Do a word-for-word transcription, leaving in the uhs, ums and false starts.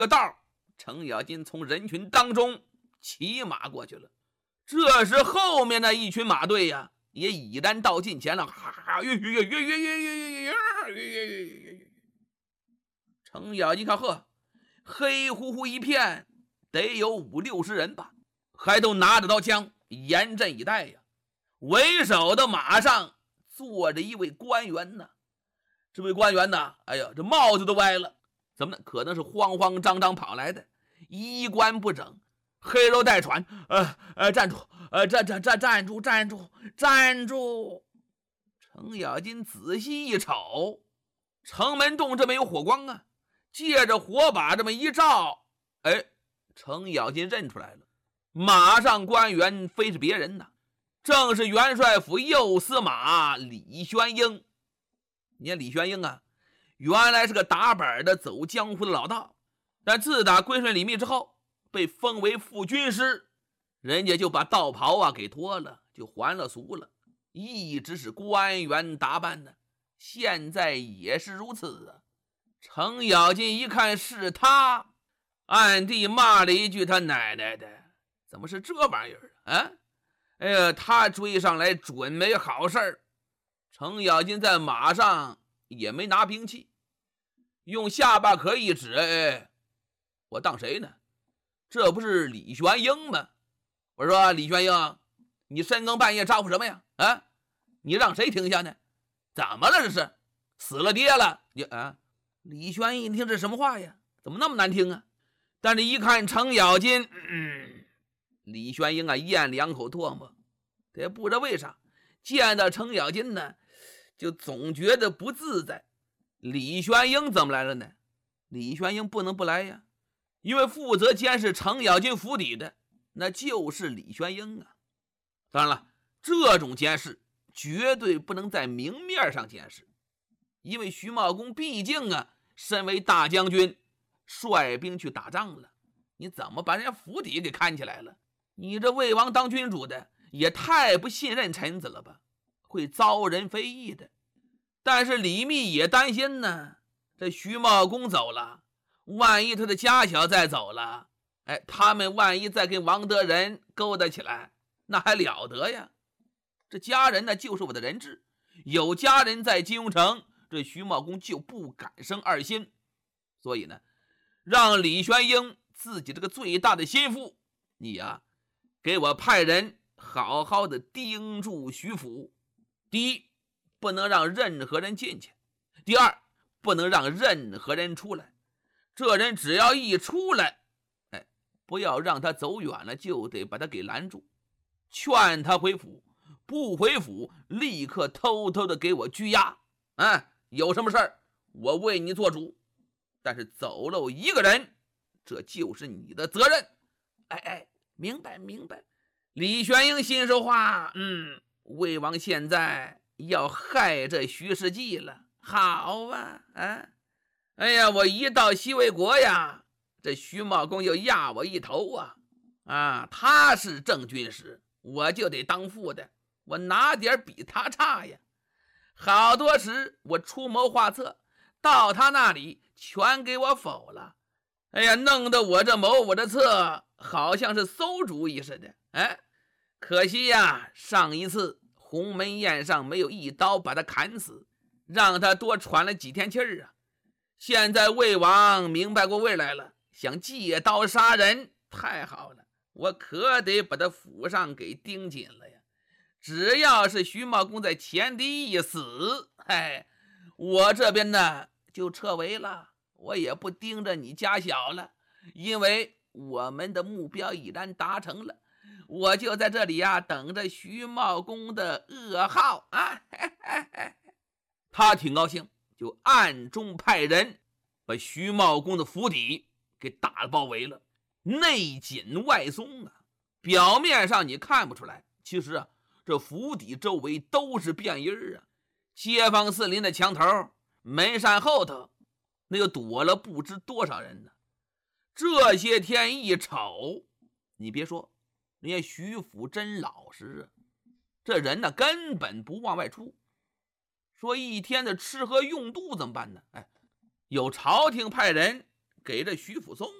个道，程咬金从人群当中骑马过去了。这时候面的一群马队呀、啊，也已然到近前了。程咬金看，呵，黑乎乎一片，得有五六十人吧，还都拿着刀枪，严阵以待呀。为首的马上坐着一位官员呢。这位官员呢，哎呀，这帽子都歪了，怎么呢？可能是慌慌张张跑来的，衣冠不整，黑肉带喘。呃呃，站住！呃，站站站站住！站住！站住！程咬金仔细一瞅，城门洞这没有火光啊，借着火把这么一照，哎，程咬金认出来了，马上官员非是别人呐，正是元帅府右司马李玄英。你看李玄英啊，原来是个打板的走江湖的老道，但自打归顺李密之后，被封为副军师，人家就把道袍啊给脱了，就还了俗了，一直是官员打扮呢，现在也是如此啊。程咬金一看是他，暗地骂了一句：“他奶奶的，怎么是这玩意儿啊？”哎呀，他追上来准没好事儿。程咬金在马上也没拿兵器，用下巴壳一指：“哎，我当谁呢？这不是李玄英吗？”我说：“李玄英，你深更半夜招呼什么呀？啊，你让谁停下呢？怎么了？这是死了爹了？你啊！”李玄英一听这什么话呀？怎么那么难听啊？但是一看程咬金，嗯，李玄英啊咽两口唾沫，也不知道为啥，见到程咬金呢，就总觉得不自在。李玄英怎么来了呢？李玄英不能不来呀，因为负责监视程咬金府邸的，那就是李玄英啊。当然了，这种监视绝对不能在明面上监视，因为徐茂公毕竟啊，身为大将军，率兵去打仗了，你怎么把人家府邸给看起来了？你这魏王当君主的也太不信任臣子了吧，会遭人非议的。但是李密也担心呢，这徐茂公走了，万一他的家小再走了，哎，他们万一再跟王德仁勾搭起来，那还了得呀？这家人呢，就是我的人质，有家人在金庸城，这徐茂公就不敢生二心。所以呢，让李玄英自己这个最大的心腹，你呀、啊，给我派人好好的盯住徐府。第一，不能让任何人进去；第二，不能让任何人出来。这人只要一出来，哎，不要让他走远了，就得把他给拦住，劝他回府。不回府，立刻偷偷的给我拘押。啊，有什么事儿，我为你做主。但是走漏一个人，这就是你的责任。哎哎，明白明白。李玄英心说话，嗯，魏王现在要害这徐世绩了。好啊，啊，哎呀，我一到西魏国呀，这徐茂公就压我一头啊。啊，他是正军师，我就得当副的，我哪点比他差呀？好多时我出谋划策，到他那里全给我否了。哎呀，弄得我这谋我这策好像是馊主意似的。哎，可惜呀，上一次鸿门宴上没有一刀把他砍死，让他多喘了几天气儿啊。现在魏王明白过味来了，想借刀杀人，太好了，我可得把他府上给盯紧了呀。只要是徐茂公在前敌一死，哎，我这边呢就撤围了，我也不盯着你家小了，因为我们的目标已然达成了，我就在这里呀、啊、等着徐茂公的噩耗啊！嘿嘿嘿，他挺高兴，就暗中派人把徐茂公的府邸给打包围了，内紧外松啊。表面上你看不出来，其实啊，这府邸周围都是便衣啊，街坊四邻的墙头、门扇后头，那又躲了不知多少人呢。这些天一瞅，你别说，人家徐府真老实啊，这人呢根本不往外出。说一天的吃喝用度怎么办呢？哎，有朝廷派人给这徐福松